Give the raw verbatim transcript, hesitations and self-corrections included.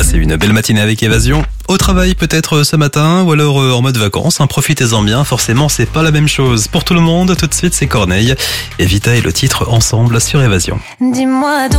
passer une belle matinée avec Évasion. Au travail peut-être ce matin ou alors en mode vacances, hein, profitez-en bien, forcément c'est pas la même chose. Pour tout le monde, tout de suite c'est Corneille. Evita et le titre Ensemble sur Évasion. Dis-moi donc.